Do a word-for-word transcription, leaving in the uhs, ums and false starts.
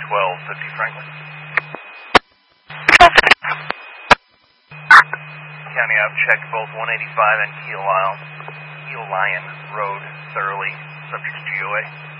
twelve fifty Franklin. County, I've checked both one eighty-five and Keel Lion, Keel Lion Road thoroughly, subject to G O A.